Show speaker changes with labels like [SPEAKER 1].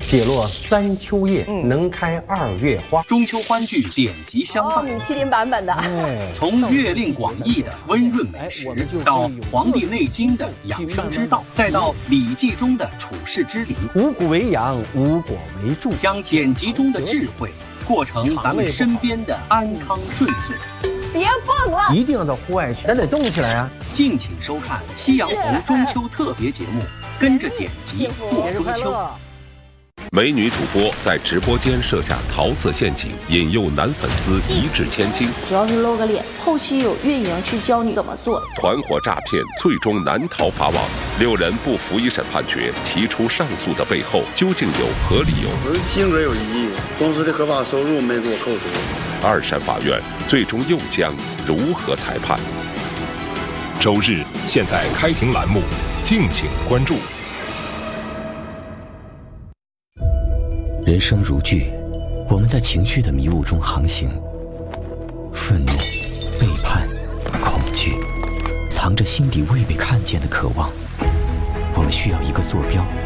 [SPEAKER 1] 解落三秋叶，能开二月花。
[SPEAKER 2] 中秋欢聚，典籍相伴。
[SPEAKER 3] 米其林版本的。
[SPEAKER 2] 从月令广义的温润美食，到《黄帝内经》的养生之道，再到《礼记》中的处世之理，
[SPEAKER 1] 五谷为养，五果为助，
[SPEAKER 2] 将典籍中的智慧过成咱们身边的安康顺遂。
[SPEAKER 3] 别蹦了，
[SPEAKER 1] 一定要到户外去，咱得动起来啊！
[SPEAKER 2] 敬请收看夕阳红中秋特别节目，跟着典籍过中秋。
[SPEAKER 4] 美女主播在直播间设下桃色陷阱，引诱男粉丝一掷千金。
[SPEAKER 5] 主要是露个脸，后期有运营去教你怎么做。
[SPEAKER 4] 团伙诈骗最终难逃法网，6人不服一审判决，提出上诉的背后究竟有何理由？
[SPEAKER 6] 我是性格有异议，公司的合法收入没给我扣除。
[SPEAKER 4] 2审法院最终又将如何裁判？
[SPEAKER 7] 周日现在开庭栏目，敬请关注。
[SPEAKER 8] 人生如剧，我们在情绪的迷雾中航行，愤怒、背叛、恐惧，藏着心底未被看见的渴望。我们需要一个坐标，